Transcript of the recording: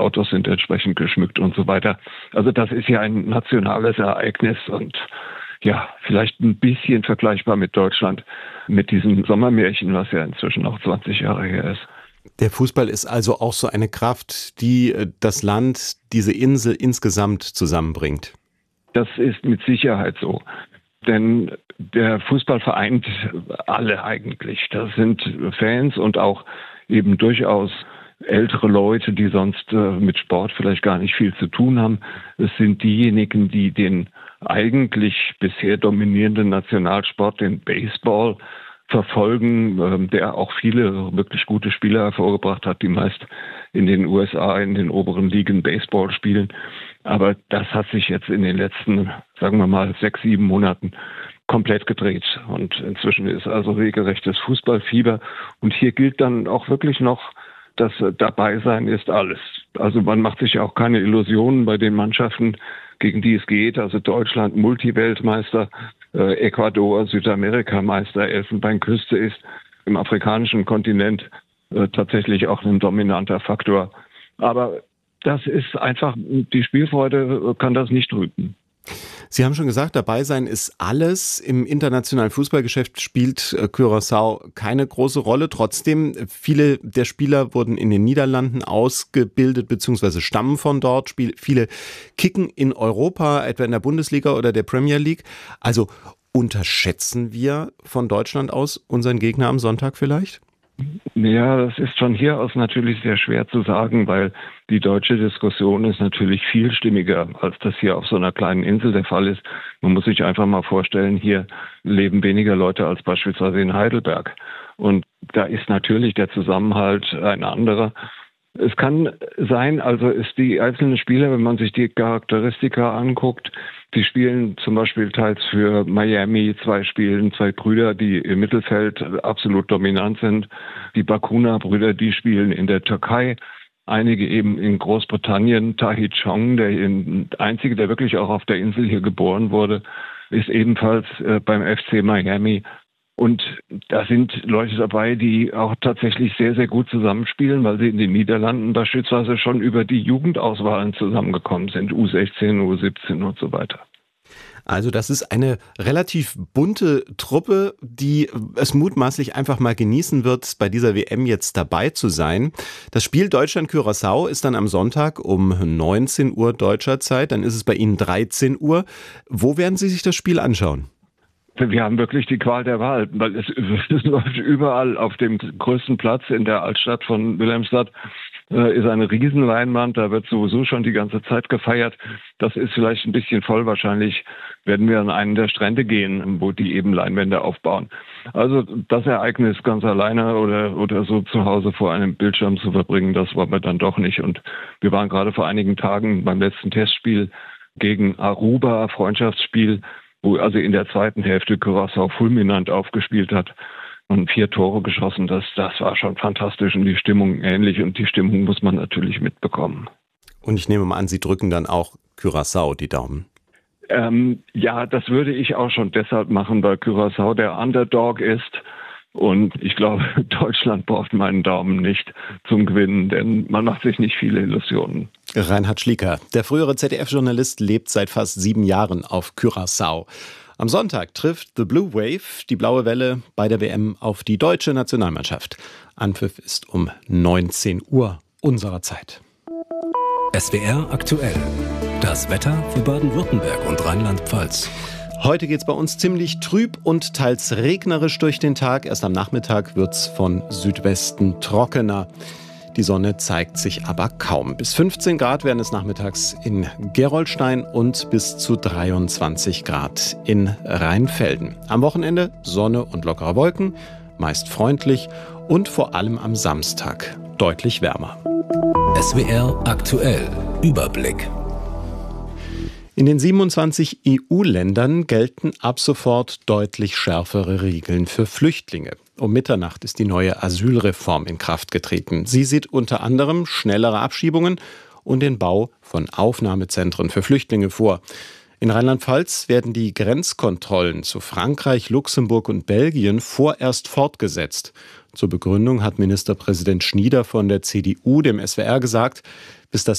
Autos sind entsprechend geschmückt und so weiter. Also das ist ja ein nationales Ereignis und ja, vielleicht ein bisschen vergleichbar mit Deutschland, mit diesem Sommermärchen, was ja inzwischen auch 20 Jahre her ist. Der Fußball ist also auch so eine Kraft, die das Land, diese Insel insgesamt zusammenbringt. Das ist mit Sicherheit so. Denn der Fußball vereint alle eigentlich. Das sind Fans und auch eben durchaus ältere Leute, die sonst mit Sport vielleicht gar nicht viel zu tun haben. Es sind diejenigen, die den eigentlich bisher dominierenden Nationalsport, den Baseball, verfolgen, der auch viele wirklich gute Spieler hervorgebracht hat, die meist in den USA in den oberen Ligen Baseball spielen. Aber das hat sich jetzt in den letzten, sagen wir mal, 6, 7 Monaten komplett gedreht. Und inzwischen ist also regelrechtes Fußballfieber. Und hier gilt dann auch wirklich noch, das Dabeisein ist alles. Also man macht sich auch keine Illusionen bei den Mannschaften, gegen die es geht. Also Deutschland Multiweltmeister, Ecuador Südamerikameister, Elfenbeinküste ist im afrikanischen Kontinent tatsächlich auch ein dominanter Faktor. Aber das ist einfach, die Spielfreude kann das nicht trüben. Sie haben schon gesagt, dabei sein ist alles. Im internationalen Fußballgeschäft spielt Curaçao keine große Rolle. Trotzdem, viele der Spieler wurden in den Niederlanden ausgebildet bzw. stammen von dort. Viele kicken in Europa, etwa in der Bundesliga oder der Premier League. Also unterschätzen wir von Deutschland aus unseren Gegner am Sonntag vielleicht? Ja, das ist von hier aus natürlich sehr schwer zu sagen, weil die deutsche Diskussion ist natürlich viel stimmiger, als das hier auf so einer kleinen Insel der Fall ist. Man muss sich einfach mal vorstellen, hier leben weniger Leute als beispielsweise in Heidelberg. Und da ist natürlich der Zusammenhalt ein anderer. Es kann sein, also ist die einzelnen Spieler, wenn man sich die Charakteristika anguckt, die spielen zum Beispiel teils für Miami, 2 Brüder, die im Mittelfeld absolut dominant sind. Die Bakuna-Brüder, die spielen in der Türkei. Einige eben in Großbritannien. Tahith Chong, der einzige, der wirklich auch auf der Insel hier geboren wurde, ist ebenfalls beim FC Miami. Und da sind Leute dabei, die auch tatsächlich sehr, sehr gut zusammenspielen, weil sie in den Niederlanden beispielsweise schon über die Jugendauswahlen zusammengekommen sind, U16, U17 und so weiter. Also das ist eine relativ bunte Truppe, die es mutmaßlich einfach mal genießen wird, bei dieser WM jetzt dabei zu sein. Das Spiel Deutschland-Curaçao ist dann am Sonntag um 19 Uhr deutscher Zeit, dann ist es bei Ihnen 13 Uhr. Wo werden Sie sich das Spiel anschauen? Wir haben wirklich die Qual der Wahl, weil es läuft überall auf dem größten Platz in der Altstadt von Wilhelmstad. Ist eine Riesenleinwand, da wird sowieso schon die ganze Zeit gefeiert. Das ist vielleicht ein bisschen voll. Wahrscheinlich werden wir an einen der Strände gehen, wo die eben Leinwände aufbauen. Also das Ereignis ganz alleine oder so zu Hause vor einem Bildschirm zu verbringen, das wollen wir dann doch nicht. Und wir waren gerade vor einigen Tagen beim letzten Testspiel gegen Aruba, Freundschaftsspiel, wo also in der zweiten Hälfte Curaçao fulminant aufgespielt hat und 4 Tore geschossen. Das war schon fantastisch und die Stimmung ähnlich und die Stimmung muss man natürlich mitbekommen. Und ich nehme mal an, Sie drücken dann auch Curaçao die Daumen. Ja, das würde ich auch schon deshalb machen, weil Curaçao der Underdog ist. Und ich glaube, Deutschland braucht meinen Daumen nicht zum Gewinnen, denn man macht sich nicht viele Illusionen. Reinhard Schlieker, der frühere ZDF-Journalist, lebt seit fast 7 Jahren auf Curaçao. Am Sonntag trifft The Blue Wave, die blaue Welle, bei der WM auf die deutsche Nationalmannschaft. Anpfiff ist um 19 Uhr unserer Zeit. SWR aktuell. Das Wetter für Baden-Württemberg und Rheinland-Pfalz. Heute geht's bei uns ziemlich trüb und teils regnerisch durch den Tag. Erst am Nachmittag wird's von Südwesten trockener. Die Sonne zeigt sich aber kaum. Bis 15 Grad werden es nachmittags in Gerolstein und bis zu 23 Grad in Rheinfelden. Am Wochenende Sonne und lockere Wolken, meist freundlich und vor allem am Samstag deutlich wärmer. SWR aktuell. Überblick. In den 27 EU-Ländern gelten ab sofort deutlich schärfere Regeln für Flüchtlinge. Um Mitternacht ist die neue Asylreform in Kraft getreten. Sie sieht unter anderem schnellere Abschiebungen und den Bau von Aufnahmezentren für Flüchtlinge vor. In Rheinland-Pfalz werden die Grenzkontrollen zu Frankreich, Luxemburg und Belgien vorerst fortgesetzt. Zur Begründung hat Ministerpräsident Schnieder von der CDU dem SWR gesagt, bis das